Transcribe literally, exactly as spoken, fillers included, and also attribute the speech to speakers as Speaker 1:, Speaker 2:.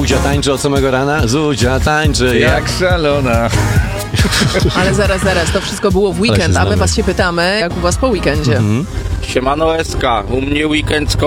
Speaker 1: Zuzia tańczy od samego rana. Zuzia tańczy jak
Speaker 2: szalona.
Speaker 3: Ale zaraz, zaraz, to wszystko było w weekend, a my was się pytamy, jak u was po weekendzie.
Speaker 1: Mhm.
Speaker 4: Siemano S K, u mnie weekend